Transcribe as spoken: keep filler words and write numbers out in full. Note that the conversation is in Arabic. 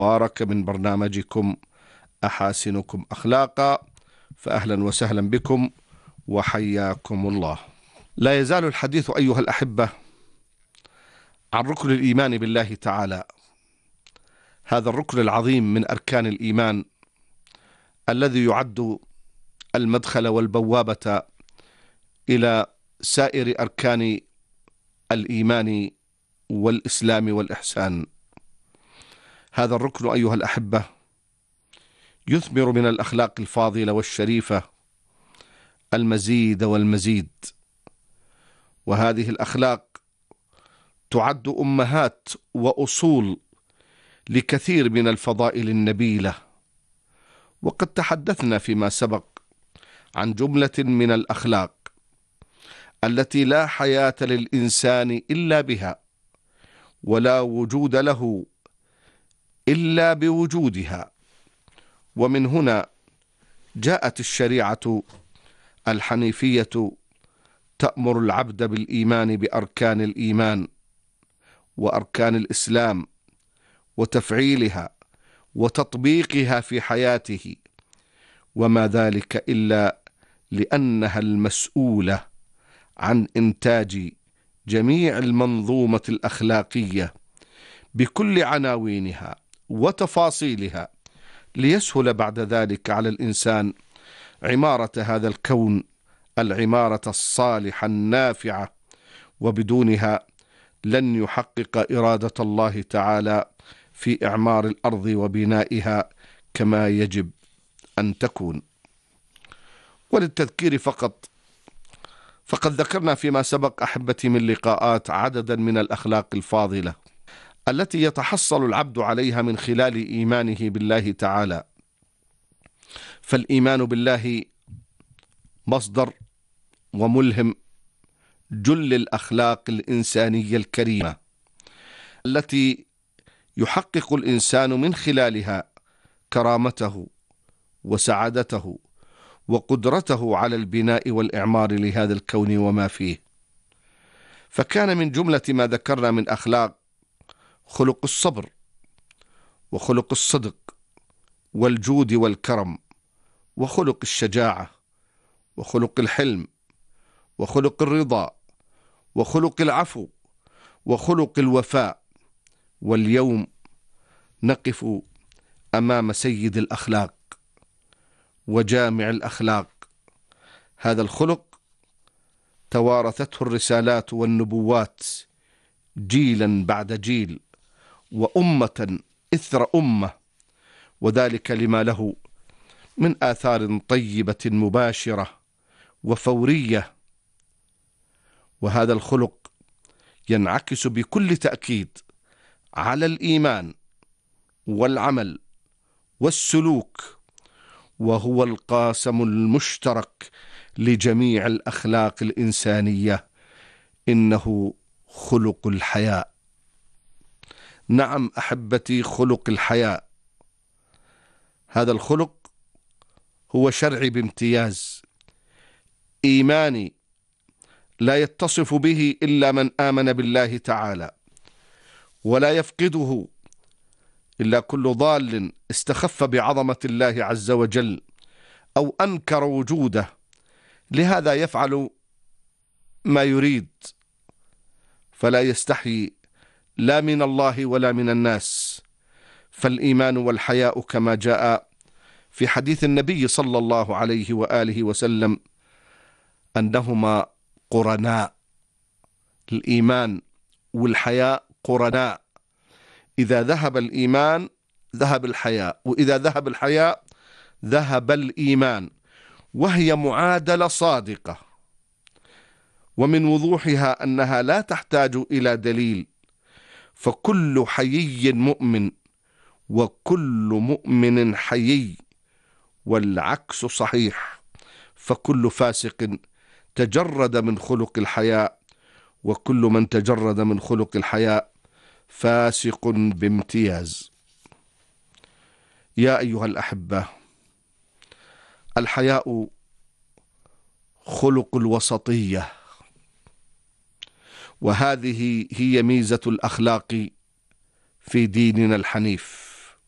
مبارك من برنامجكم أحاسنكم أخلاقا، فأهلا وسهلا بكم وحياكم الله. لا يزال الحديث أيها الأحبة عن ركن الإيمان بالله تعالى، هذا الركن العظيم من أركان الإيمان الذي يعد المدخل والبوابة إلى سائر أركان الإيمان والإسلام والإحسان. هذا الركن أيها الأحبة يثمر من الأخلاق الفاضلة والشريفة المزيد والمزيد، وهذه الأخلاق تعد أمهات وأصول لكثير من الفضائل النبيلة. وقد تحدثنا فيما سبق عن جملة من الأخلاق التي لا حياة للإنسان إلا بها، ولا وجود له إلا بوجودها. ومن هنا جاءت الشريعة الحنيفية تأمر العبد بالإيمان بأركان الإيمان وأركان الإسلام وتفعيلها وتطبيقها في حياته، وما ذلك إلا لأنها المسؤولة عن إنتاج جميع المنظومة الأخلاقية بكل عناوينها وتفاصيلها، ليسهل بعد ذلك على الإنسان عمارة هذا الكون العمارة الصالحة النافعة، وبدونها لن يحقق إرادة الله تعالى في إعمار الأرض وبنائها كما يجب أن تكون. وللتذكير فقط، فقد ذكرنا فيما سبق أحبتي من لقاءات عددا من الأخلاق الفاضلة التي يتحصل العبد عليها من خلال إيمانه بالله تعالى. فالإيمان بالله مصدر وملهم جل الأخلاق الإنسانية الكريمة التي يحقق الإنسان من خلالها كرامته وسعادته وقدرته على البناء والإعمار لهذا الكون وما فيه. فكان من جملة ما ذكرنا من أخلاق خلق الصبر وخلق الصدق والجود والكرم وخلق الشجاعة وخلق الحلم وخلق الرضا وخلق العفو وخلق الوفاء. واليوم نقف أمام سيد الأخلاق وجامع الأخلاق، هذا الخلق توارثته الرسالات والنبوات جيلا بعد جيل وأمة إثر أمة، وذلك لما له من آثار طيبة مباشرة وفورية. وهذا الخلق ينعكس بكل تأكيد على الإيمان والعمل والسلوك، وهو القاسم المشترك لجميع الأخلاق الإنسانية، إنه خلق الحياء. نعم أحبتي، خلق الحياء، هذا الخلق هو شرعي بامتياز، إيماني لا يتصف به إلا من آمن بالله تعالى، ولا يفقده إلا كل ضال استخف بعظمة الله عز وجل أو أنكر وجوده، لهذا يفعل ما يريد، فلا يستحي لا من الله ولا من الناس. فالإيمان والحياء كما جاء في حديث النبي صلى الله عليه وآله وسلم أنهما قرناء، الإيمان والحياء قرناء، إذا ذهب الإيمان ذهب الحياء، وإذا ذهب الحياء ذهب الإيمان، وهي معادلة صادقة. ومن وضوحها أنها لا تحتاج إلى دليل، فكل حيي مؤمن وكل مؤمن حيي، والعكس صحيح، فكل فاسق تجرد من خلق الحياء، وكل من تجرد من خلق الحياء فاسق بامتياز. يا أيها الأحبة، الحياء خلق الوسطية، وهذه هي ميزة الأخلاق في ديننا الحنيف.